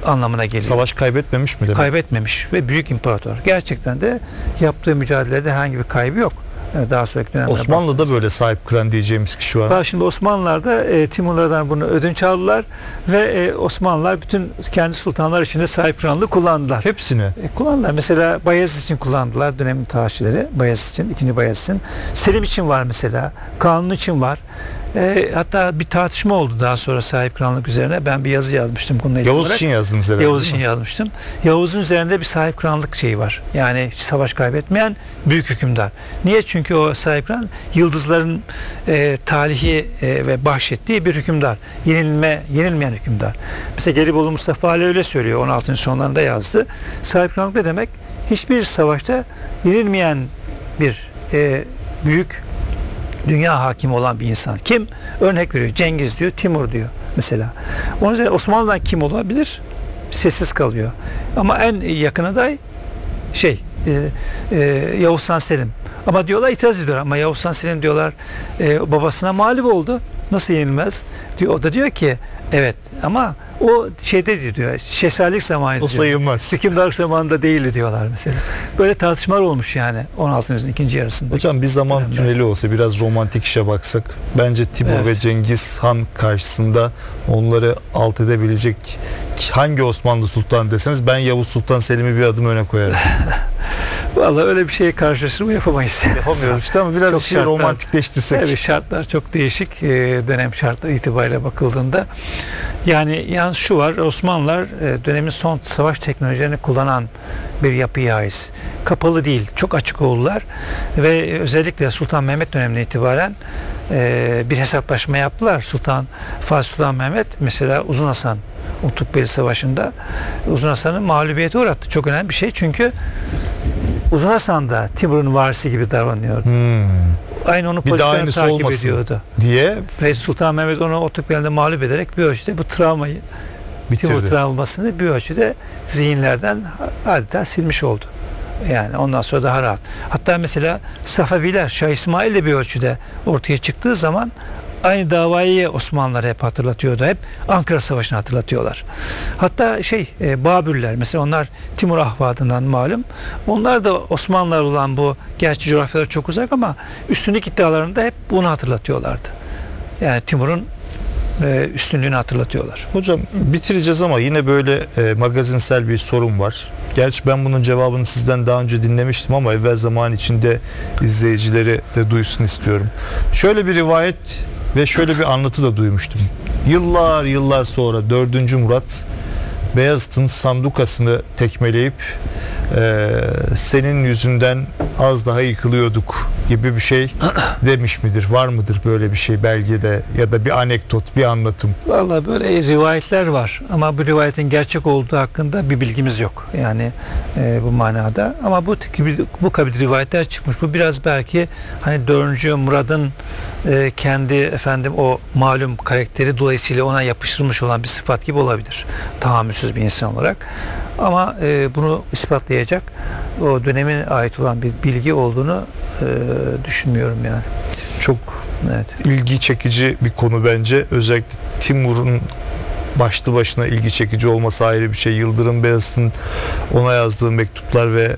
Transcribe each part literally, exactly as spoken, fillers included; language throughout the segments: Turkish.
anlamına geliyor. Savaş kaybetmemiş mi demek? Kaybetmemiş ve büyük imparator. Gerçekten de yaptığı mücadelede herhangi bir kaybı yok. Daha sonraki dönemde. Osmanlı'da böyle sahip kıran diyeceğimiz kişi var. Bak şimdi Osmanlılar'da e, Timurlardan bunu ödünç aldılar ve e, Osmanlılar bütün kendi sultanlar için de sahip kıranlığı kullandılar. Hepsini. E, kullandılar. Mesela Bayezid için kullandılar dönemin taşçıları. Bayezid için, ikinci Bayezid için. Selim için var mesela. Kanun için var. E, hatta bir tartışma oldu daha sonra sahip kıranlık üzerine. Ben bir yazı yazmıştım bununla ilgili Yavuz olarak. için yazdınız herhalde. Yavuz için yazmıştım. Yavuz'un üzerinde bir sahip kıranlık şeyi var. Yani hiç savaş kaybetmeyen büyük hükümdar. Niye? Çünkü o sahip kıran yıldızların e, talihi e, ve bahşettiği bir hükümdar. Yenilme, yenilmeyen hükümdar. Mesela Gelibolu Mustafa Ali öyle söylüyor. on altıncı sonlarında yazdı. Sahip kıranlık ne demek? Hiçbir savaşta yenilmeyen bir e, büyük dünya hakimi olan bir insan. Kim? Örnek veriyor. Cengiz diyor, Timur diyor mesela. Onun üzerine Osmanlı'dan kim olabilir? Sessiz kalıyor. Ama en yakın aday şey e, e, Yavuz Han Selim. Ama diyorlar itiraz ediyorlar. Ama Yavuz Han Selim diyorlar e, babasına mağlup oldu. Nasıl yenilmez? Diyor, o da diyor ki evet ama o şeyde diyor şehzadelik zamanıydı. O sayılmaz. Hükümdarlık zamanında değildi diyorlar mesela. Böyle tartışmalar olmuş yani on altıncı yüzyılın ikinci yarısında. Hocam bir zaman dönemler. tüneli olsa biraz romantik işe baksak bence Timur Evet. ve Cengiz Han karşısında onları alt edebilecek hangi Osmanlı Sultan deseniz ben Yavuz Sultan Selim'i bir adım öne koyarım. Vallahi öyle bir şeyi karşılaştırma yapamayız. Yapamıyoruz işte ama biraz Çok işi şartlar- romantikleştirsek. Tabii şartlar çok değişik e, dönem şartları itibariyle bakıldığında. Yani yalnız şu var, Osmanlılar e, dönemin son savaş teknolojilerini kullanan bir yapıya ait. Kapalı değil, çok açık oldular ve özellikle Sultan Mehmet döneminden itibaren e, bir hesaplaşma yaptılar. Sultan Fatih Sultan Mehmet mesela Uzun Hasan Utukbeli Savaşı'nda Uzun Hasan'ı mağlubiyete uğrattı. Çok önemli bir şey çünkü Uzun Hasan da Timur'un varisi gibi davranıyordu. Hmm. Aynı onu Bir daha politiklerini aynısı takip olmasın ediyordu. diye Ve Sultan Mehmet onu Utukbeli'nde mağlup ederek bir ölçüde bu travmayı, Timur bitirdi. travmasını bir ölçüde zihinlerden adeta silmiş oldu. Yani ondan sonra daha rahat. Hatta mesela Safaviler, Şah İsmail de bir ölçüde ortaya çıktığı zaman aynı davayı Osmanlılar hep hatırlatıyordu. Hep Ankara Savaşı'nı hatırlatıyorlar. Hatta şey e, Babürler mesela onlar Timur ahvadından malum. Onlar da Osmanlılar olan bu gerçi coğrafyalar çok uzak ama üstünlük iddialarında hep bunu hatırlatıyorlardı. Yani Timur'un e, üstünlüğünü hatırlatıyorlar. Hocam bitireceğiz ama yine böyle e, magazinsel bir sorun var. Gerçi ben bunun cevabını sizden daha önce dinlemiştim ama evvel zaman içinde izleyicileri de duysun istiyorum. Şöyle bir rivayet ve şöyle bir anlatı da duymuştum. Yıllar yıllar sonra dördüncü Murat Beyazıt'ın sandukasını tekmeleyip e, senin yüzünden az daha yıkılıyorduk gibi bir şey demiş midir? Var mıdır böyle bir şey belgede ya da bir anekdot, bir anlatım? Vallahi böyle rivayetler var ama bu rivayetin gerçek olduğu hakkında bir bilgimiz yok. Yani e, bu manada. Ama bu bu kabul rivayetler çıkmış. Bu biraz belki hani dördüncü Murad'ın e, kendi efendim o malum karakteri dolayısıyla ona yapıştırılmış olan bir sıfat gibi olabilir. Tahammülsüz bir insan olarak. Ama e, bunu ispatlayacak o döneme ait olan bir bilgi olduğunu e, düşünmüyorum yani. Çok Evet. ilgi çekici bir konu bence. Özellikle Timur'un başlı başına ilgi çekici olması ayrı bir şey. Yıldırım Beyazıt'ın ona yazdığı mektuplar ve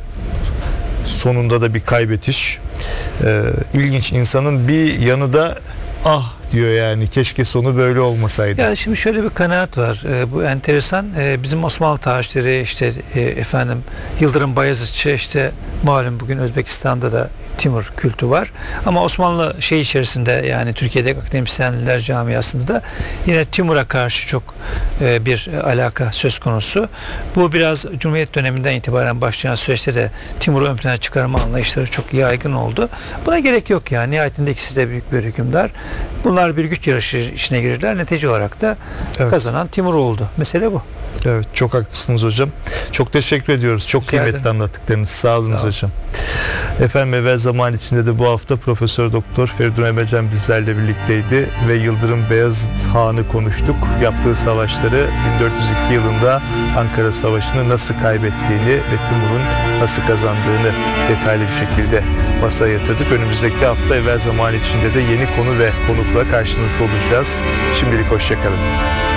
sonunda da bir kaybetiş. Ee, ilginç. İnsanın bir yanı da ah diyor yani keşke sonu böyle olmasaydı. Yani şimdi şöyle bir kanaat var. E, bu enteresan. E, bizim Osmanlı tarihçileri işte e, efendim Yıldırım Bayezidçi işte malum bugün Özbekistan'da da Timur kültü var. Ama Osmanlı şey içerisinde yani Türkiye'deki akademisyenler camiasında da yine Timur'a karşı çok e, bir alaka söz konusu. Bu biraz Cumhuriyet döneminden itibaren başlayan süreçte de Timur'u ön plana çıkarma anlayışları çok yaygın oldu. Buna gerek yok yani. Nihayetinde ikisi de büyük bir hükümdar. Bunlar bir güç yarışı içine girirler. Netice olarak da evet. Kazanan Timur oldu. Mesele bu. Evet, çok haklısınız hocam. Çok teşekkür ediyoruz. Çok Rica kıymetli ederim. anlattıklarınız. Sağ olun Sağ hocam. Efendim evvel zaman içinde de bu hafta Profesör Doktor Feridun Emrecan bizlerle birlikteydi ve Yıldırım Beyazıt Han'ı konuştuk. Yaptığı savaşları bin dört yüz iki yılında Ankara Savaşı'nı nasıl kaybettiğini ve Timur'un nasıl kazandığını detaylı bir şekilde masaya yatırdık. Önümüzdeki hafta evvel zaman içinde de yeni konu ve konukla karşınızda olacağız. Şimdilik hoşça kalın.